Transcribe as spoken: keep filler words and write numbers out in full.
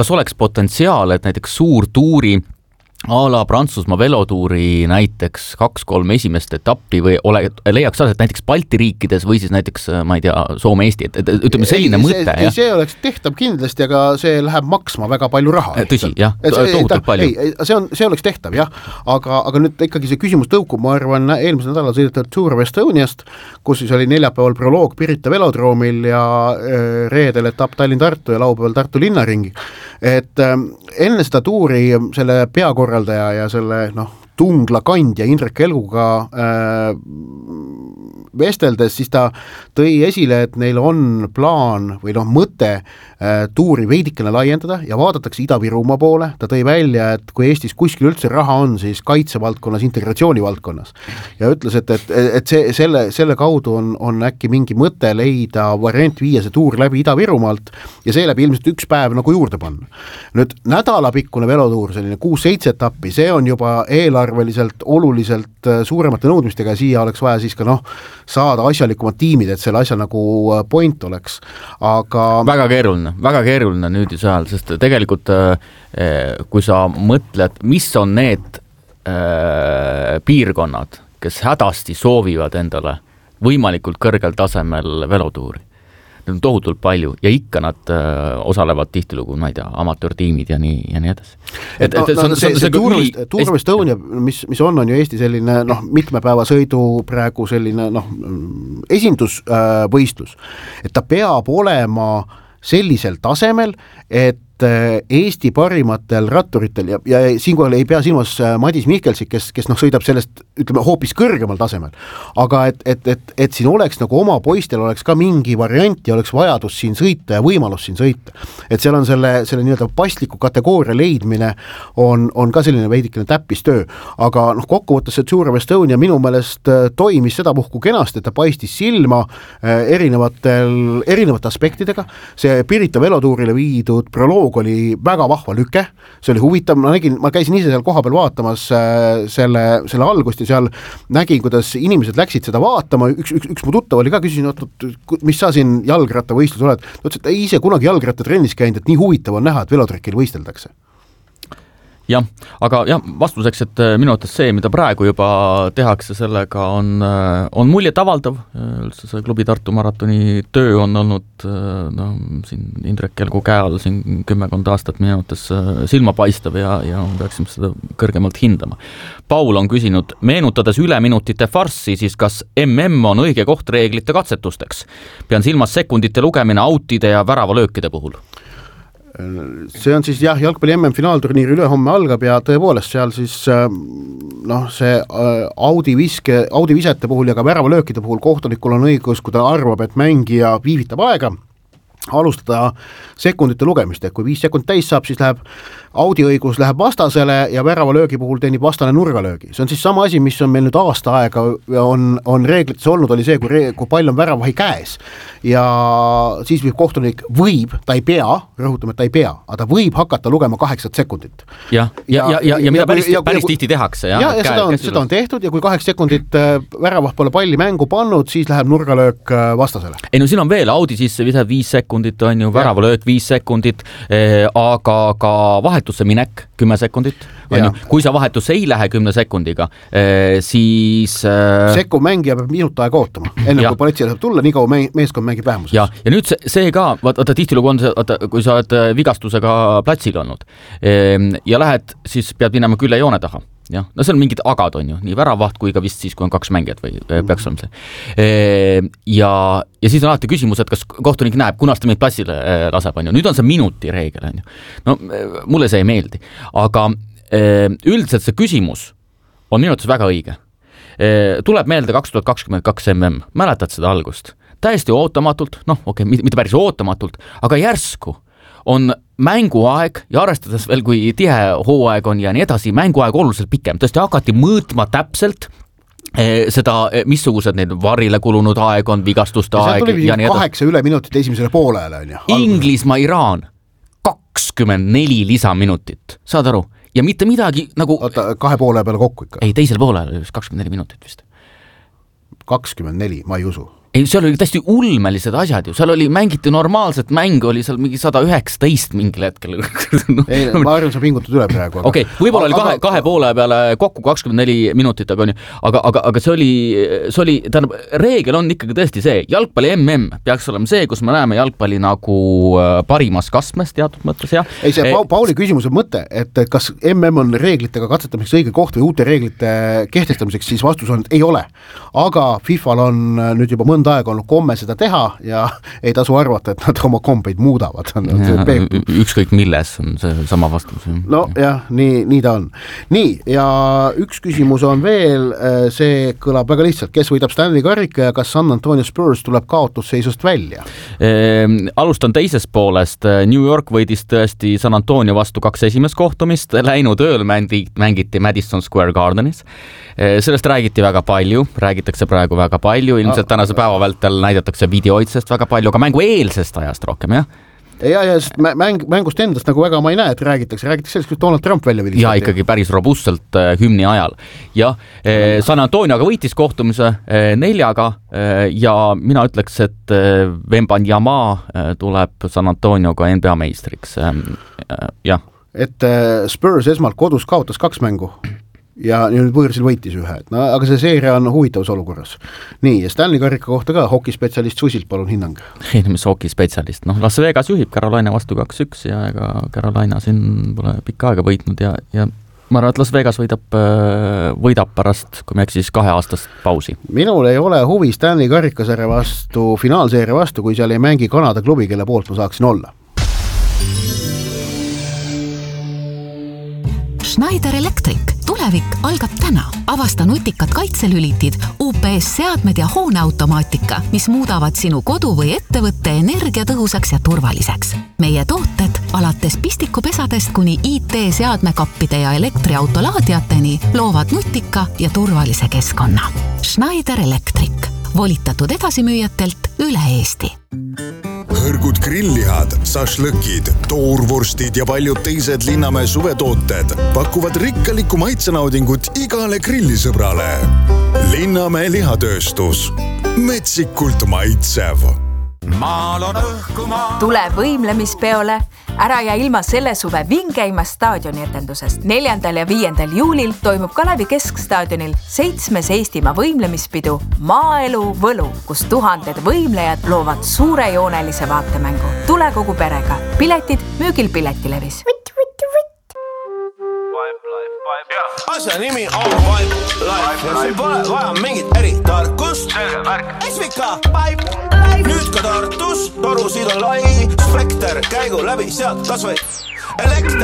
kas oleks potentsiaal, et näiteks suur tuuri a la Prantsusmaa velotuuri näiteks kaks-kolm esimest etappi või ole, leiaks aset näiteks Balti riikides või siis näiteks, ma ei tea, Soome-Eesti, et, et ütleme selline ei, mõte. See, see oleks tehtav kindlasti, aga see läheb maksma väga palju raha. Tõsi, jah, tohutult palju. Ei, see, on, see oleks tehtav, jah, aga, aga nüüd ikkagi see küsimus tõukub, ma arvan, eelmisel nädalal sõidetud Tour of Estoniast, kus siis oli neljapäeval proloog Pirita velodroomil ja reedel etapp Tallinn-Tartu ja laupäeval Tartu linnaringi. Et enne seda tuuri selle peakorra korraldaja ja selle noh, tungla kandja Indrek Kelguga äh, vesteldes, siis ta tõi esile, et neil on plaan või noh, mõte äh, tuuri veidikene laiendada ja vaadatakse Ida-Virumaa poole. Ta tõi välja, et kui Eestis kuskil üldse raha on, siis kaitsevaldkonnas, integratsiooni valdkonnas. Ja ütles, et, et, et see, selle, selle kaudu on, on äkki mingi mõte leida variant viia see tuur läbi Ida-Virumaalt ja seeläbi ilmselt üks päev nagu juurde panna. Nüüd nädalapikkune velotuur, selline kuus-seitse etappi, see on juba eelarveliselt oluliselt suuremate nõudmistega ja siia oleks vaja siis ka noh, saada asjalikumad tiimid, et selle asja nagu point oleks. Aga väga keeruline, väga keeruline nüüd seal, sest tegelikult kui sa mõtled, mis on need äh, piirkonnad, kes hädasti soovivad endale võimalikult kõrgel tasemel velotuuri. Need on tohutult palju ja ikka nad äh, osalevad tihtilugu, ma ei tea, amatöörtiimid ja nii, ja nii edasi. Et, no, et, no, see, see, see Tour of Estonia, mis, mis on, on ju Eesti selline noh, mitmepäeva sõidu praegu selline noh, esindusvõistlus, et ta peab olema sellisel tasemel, et Eesti parimatel ratturitel ja, ja siinkohal ei pea silmas Madis Mihkelsi, kes, kes noh, sõidab sellest, ütleme, hoopis kõrgemal tasemel, aga et, et, et, et siin oleks nagu oma poistel oleks ka mingi variant ja oleks vajadus siin sõita ja võimalus siin sõita. Et seal on selle, selle nii-öelda pasliku kategooria leidmine on, on ka selline veidikene täppistöö, aga noh, kokkuvõttes see Tour of Estonia minu meelest toimis seda puhku kenasti, et ta paistis silma erinevatel, erinevate aspektidega. See Pirita velotuurile viidud proloog oli väga vahva lüke, see oli huvitav, ma nägin, ma käisin ise seal koha peal vaatamas äh, selle, selle algust ja seal nägin, kuidas inimesed läksid seda vaatama, üks, üks, üks mu tuttav oli ka, küsisin, et mis sa siin jalgrattavõistlus oled, ta ütles, et ei ise kunagi jalgrattatrennis käinud, et nii huvitav on näha, et velotrekil võisteldakse. Jah, aga jah, vastuseks, et minu arvates see, mida praegu juba tehakse, sellega on, on muljet avaldav. Üldse see klubi Tartu maratoni töö on olnud no, siin Indrek Kelgu käe all siin kümmekond aastat minu arvates silmapaistav ja, ja peaksime seda kõrgemalt hindama. Paul on küsinud, meenutades üleminutite farssi, siis kas M M on õige koht reeglite katsetusteks? Pean silmas sekundite lugemine autide ja väravalöökide puhul. See on siis jah, jalgpalli M M finaalturniir ülehomme algab ja tõepoolest seal siis noh, see Audi viske, Audi visete puhul ja ka väravalöökide puhul kohtunikul on õigus, kui ta arvab, et mängija viivitab aega, alustada sekundite lugemist, et kui viis sekundit täis saab, siis läheb Audi õigus läheb vastasele ja väravalöögi puhul teenib vastane nurgalöögi. See on siis sama asi, mis on meil nüüd aasta aega on, on reeglites olnud, oli see, kui, re, kui pall on väravahi käes ja siis võib kohtunik võib, ta ei pea, rõhutame, et ta ei pea, aga ta võib hakata lugema kaheksat sekundit. Ja, ja, ja, ja, ja mida päris, ja, päris tihti tehakse. Ja, ja, ja seda, on, seda on tehtud ja kui kaheksa sekundit väravah pole palli mängu pannud, siis läheb nurgalöök vastasele. Ei no siin on veel Audi sisse visab viis sekundit, on ju, väravalöök viis sekundit, eh, aga ka vahetusse minek kümme sekundit. On ju, kui sa vahetusse ei lähe kümne sekundiga, eh, siis... Eh... Sekku mängija peab minut aega ootama. Enne kui politsei saab tulla, nii kaua meeskond mängib vähemuses. Ja, ja nüüd see, see ka, vaata tihtilugu on see, vaata, kui sa oled vigastusega platsil olnud eh, ja lähed, siis pead minema külle joone taha. Ja, no see on mingid agad, on ju, nii väravaht kui ka vist siis, kui on kaks mängijat või peaks olema see. Ja, ja siis on alati küsimus, et kas kohtunik näeb, kunas ta meid platsile laseb, on ju. Nüüd on see minuti reegel, on ju. No mulle see ei meeldi, aga üldiselt see küsimus on minu arvates väga õige. Tuleb meelde kaks tuhat kakskümmend kaks M M, mäletad seda algust? Täiesti ootamatult, noh, okei, okay, mitte päris ootamatult, aga järsku on mänguaeg ja arvestades veel, kui tihe hooaeg on ja nii edasi, mänguaeg oluliselt pikem. Tõesti hakati mõõtma täpselt eh, seda, missugused need varile kulunud aeg on, vigastuste ja aeg ja nii edasi. Kaheksa üle minutit esimesele poolele on ju. Inglismaa, Iraan, kakskümmend neli lisaminutit, saad aru? Ja mitte midagi nagu... Oota, kahe poole peale kokku ikka? Ei, teisel poolele kakskümmend neli minutit vist. kakskümmend neli, ma ei usu. ei, seal oli täiesti ulmelised asjad ju, seal oli, mängiti normaalset mängu, oli seal mingi sada üheksateist mingil hetkel. no. Ei, ma arvan, sa pingutad üle praegu. Okei, okay, võib-olla oli kahe, kahe poole peale kokku kakskümmend neli minutit, aga, aga, aga, aga see oli, see oli, tähendab, reegel on ikkagi tõesti see, jalgpalli M M peaks olema see, kus me näeme jalgpalli nagu parimas kastmes teatud mõttes, jah. Ei, see pa- Pauli küsimuse mõte, et kas M M on reeglitega katsetamiseks õige koht või uute reeglite kehtestamiseks, siis vastus on, et ei ole. Aga FIFAl on nüüd juba mõnda aega olnud komme seda teha ja ei tasu arvata, et nad oma kombeid muudavad. Ja, ükskõik milles on see sama vastus. No jah, nii, nii ta on. Nii, ja üks küsimus on veel, see kõlab väga lihtsalt, kes võidab Stanley karika ja kas San Antonio Spurs tuleb kaotusseisust välja? Ehm, alustan teisest poolest. New York võidis tõesti San Antonio vastu kaks esimest kohtumist, läinud ööl mängiti Madison Square Gardenis. Sellest räägiti väga palju, räägitakse praegu väga palju, ilmselt tänase päeva vältel näidatakse videoitsest väga palju, aga mängu eelsest ajast rohkem, jah? Ja, ja mäng, mängust endast nagu väga ma ei näe, et räägitakse, räägitakse sellest, kus Donald Trump välja vilistati. Ja ikkagi päris robustselt äh, hümni ajal. Ja äh, San Antonio aga võitis kohtumise äh, neljaga äh, ja mina ütleks, et äh, Wembanyama äh, tuleb San Antonioga N B A meistriks. Äh, äh, jah. Et äh, Spurs esmalt kodus kaotas kaks mängu ja nüüd võõrsil võitis ühe, no, aga see seeria on huvitavas olukorras. Nii, ja Stanley karika kohta ka hokispetsialist Susilt, palun hinnang. Ei, mis hokispetsialist, noh, Las Vegas juhib Carolina vastu kaks üks ja ega Carolina siin pole pikka aega võitnud ja, ja ma arvan, et Las Vegas võidab, võidab pärast, kui me eks siis kahe aastast pausi. Minul ei ole huvi Stanley karikasarja vastu, finaalseeria vastu, kui seal ei mängi Kanada klubi, kelle poolt ma saaksin olla. Schneider Electric. Tulevik algab täna. Avasta nutikad kaitselülitid, U P S-seadmed ja hooneautomaatika, mis muudavad sinu kodu või ettevõtte energiatõhusaks ja turvaliseks. Meie tooted alates pistikupesadest kuni I T-seadmekappide ja elektriautolaadiateni loovad nutika ja turvalise keskkonna. Schneider Electric. Volitatud edasimüüjatelt üle Eesti. Hõrgud grillihad, sašlõkid, toorvorstid ja paljud teised Linnamäe suvetooted pakuvad rikkalikku maitsenaudingut igale grillisõbrale. Linnamäe lihatööstus. Metsikult maitsev. Maal on õhkumaa. Tule võimlemispeole. Ära ja ilma selle suve vingeima staadioni etendusest. neljandal ja viiendal juulil toimub Kalevi Keskstaadionil seitsmes Eestimaa võimlemispidu Maaelu Võlu, kus tuhanded võimlejad loovad suurejoonelise vaatemängu. Tule kogu perega. Piletid müügil Piletilevis. Asja nimi on Vibe Life ja siin pole vaja mingit eritarkust. S V K Vibe Life. Nüüd ka Tartus, torusid on lai, spekter käigu läbi sealt kas või elekter.